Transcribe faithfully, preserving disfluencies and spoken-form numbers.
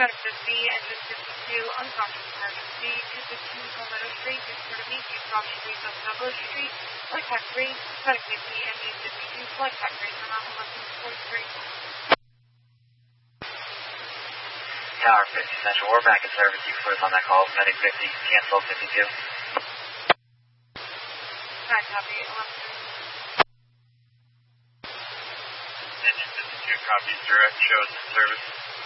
Medic fifty, engine fifty-two, unconscious emergency, two fifteen Palmetto Street, Newport Beach, Cross Street, South Douglas Street, Flight Pack three, Medic fifty, engine fifty-two, Flight Pack three, turn on eleven forty-three. Tower fifty Central, we're back in service. You clear on that call. Medic fifty, cancel fifty-two. Alright, copy, eleven. Engine fifty-two, copy, direct, shows in service.